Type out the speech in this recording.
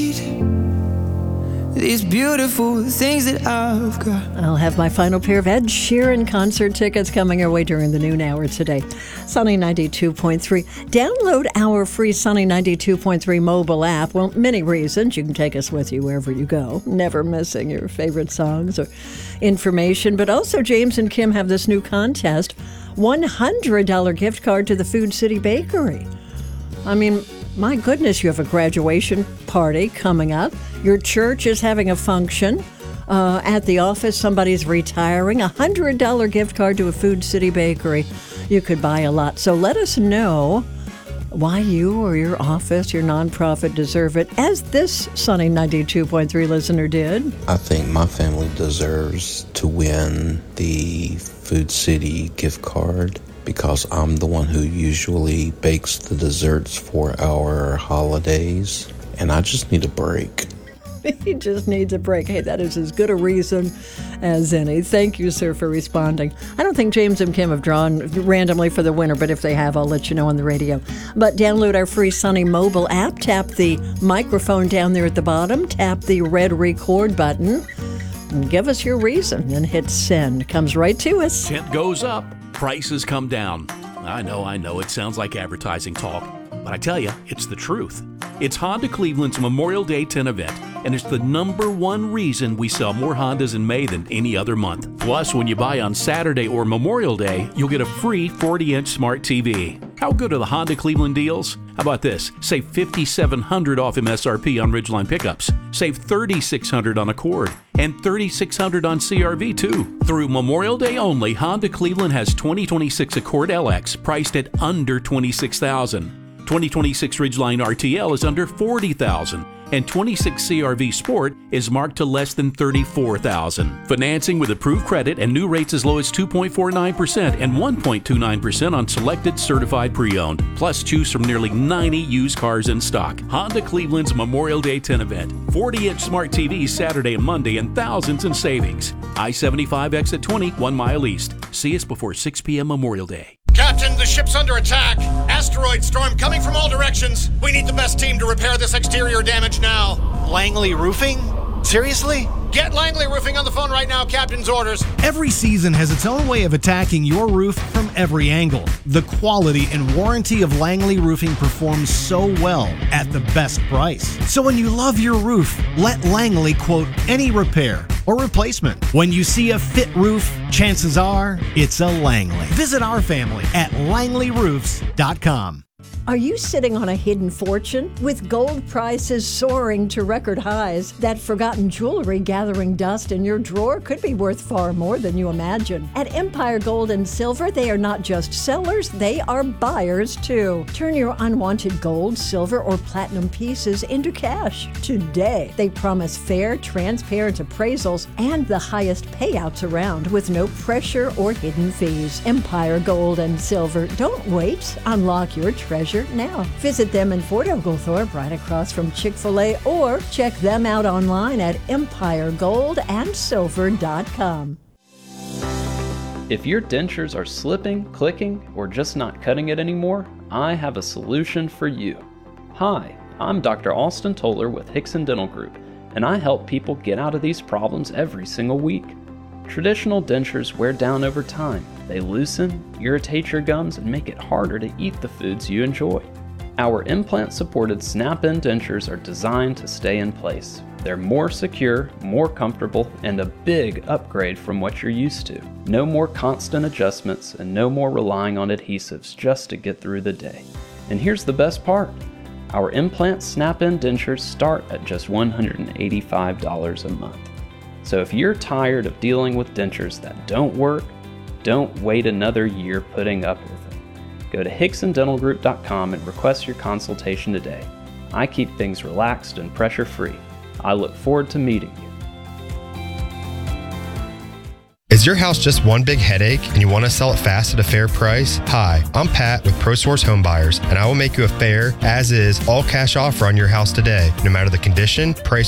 need these beautiful things that I've got. I'll have my final pair of Ed Sheeran concert tickets coming your way during the noon hour today. Sunny 92.3. Download our free Sunny 92.3 mobile app. Well, many reasons. You can take us with you wherever you go, never missing your favorite songs or information. But also, James and Kim have this new contest, $100 gift card to the Food City Bakery. I mean, my goodness, you have a graduation party coming up. Your church is having a function. At the office, somebody's retiring. $100 gift card to a Food City Bakery. You could buy a lot. So let us know why you or your office, your nonprofit deserve it, as this Sunny 92.3 listener did. I think my family deserves to win the Food City gift card because I'm the one who usually bakes the desserts for our holidays, and I just need a break. He just needs a break. Hey, that is as good a reason as any. Thank you, sir, for responding. I don't think James and Kim have drawn randomly for the winner, but if they have, I'll let you know on the radio. But download our free Sunny mobile app. Tap the microphone down there at the bottom. Tap the red record button. And give us your reason and hit send. Comes right to us. Tent goes up. Prices come down. I know. It sounds like advertising talk. But I tell you, it's the truth. It's Honda Cleveland's Memorial Day 10 event, and it's the #1 reason we sell more Hondas in May than any other month. Plus, when you buy on Saturday or Memorial Day, you'll get a free 40-inch smart TV. How good are the Honda Cleveland deals? How about this? Save $5,700 off MSRP on Ridgeline pickups. Save $3,600 on Accord and $3,600 on CRV too. Through Memorial Day only, Honda Cleveland has 2026 Accord LX priced at under $26,000. 2026 Ridgeline RTL is under $40,000, and 26 CRV Sport is marked to less than $34,000. Financing with approved credit and new rates as low as 2.49% and 1.29% on selected certified pre-owned. Plus, choose from nearly 90 used cars in stock. Honda Cleveland's Memorial Day 10 event. 40-inch smart TVs Saturday and Monday and thousands in savings. I-75 exit 20, 1 mile east. See us before 6 p.m. Memorial Day. Captain, the ship's under attack. Asteroid storm coming from all directions. We need the best team to repair this exterior damage now. Langley Roofing? Seriously? Get Langley Roofing on the phone right now, Captain's orders. Every season has its own way of attacking your roof from every angle. The quality and warranty of Langley Roofing performs so well at the best price. So when you love your roof, let Langley quote any repair or replacement. When you see a fit roof, chances are it's a Langley. Visit our family at langleyroofs.com. Are you sitting on a hidden fortune? With gold prices soaring to record highs, that forgotten jewelry gathering dust in your drawer could be worth far more than you imagine. At Empire Gold and Silver, they are not just sellers, they are buyers too. Turn your unwanted gold, silver, or platinum pieces into cash today. They promise fair, transparent appraisals and the highest payouts around with no pressure or hidden fees. Empire Gold and Silver. Don't wait. Unlock your treasure now. Visit them in Fort Oglethorpe, right across from Chick-fil-A, or check them out online at empiregoldandsilver.com. If your dentures are slipping, clicking, or just not cutting it anymore, I have a solution for you. Hi, I'm Dr. Austin Toller with Hickson Dental Group, and I help people get out of these problems every single week. Traditional dentures wear down over time. They loosen, irritate your gums, and make it harder to eat the foods you enjoy. Our implant-supported snap-in dentures are designed to stay in place. They're more secure, more comfortable, and a big upgrade from what you're used to. No more constant adjustments and no more relying on adhesives just to get through the day. And here's the best part. Our implant snap-in dentures start at just $185 a month. So if you're tired of dealing with dentures that don't work, don't wait another year putting up with them. Go to HicksonDentalGroup.com and request your consultation today. I keep things relaxed and pressure-free. I look forward to meeting you. Is your house just one big headache and you want to sell it fast at a fair price? Hi, I'm Pat with ProSource Home Buyers, and I will make you a fair, as-is, all-cash offer on your house today, no matter the condition, price,